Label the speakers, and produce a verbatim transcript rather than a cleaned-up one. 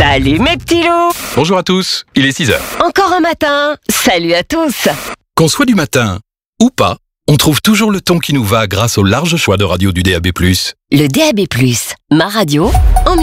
Speaker 1: Salut mes petits loups.
Speaker 2: Bonjour à tous, il est six heures.
Speaker 1: Encore un matin. Salut à tous.
Speaker 2: Qu'on soit du matin ou pas, on trouve toujours le ton qui nous va grâce au large choix de radio du D A B plus.
Speaker 1: Le D A B plus, ma radio en